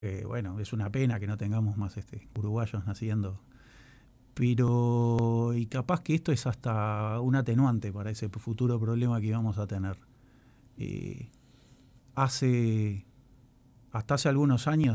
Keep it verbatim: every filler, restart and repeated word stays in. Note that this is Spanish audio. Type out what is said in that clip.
Eh, bueno, es una pena que no tengamos más este, uruguayos naciendo. Pero, y capaz que esto es hasta un atenuante para ese futuro problema que vamos a tener. Eh, hace, hasta hace algunos años,